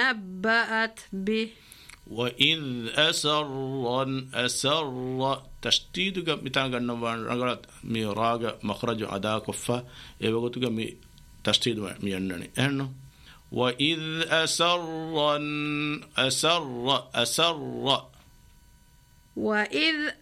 نبأت به وإذ أسر تشديد بتاعنا نقول ميراج مخرج أداة كفة يبغى مي تشديد مينني إنه وإذ أسر وإذ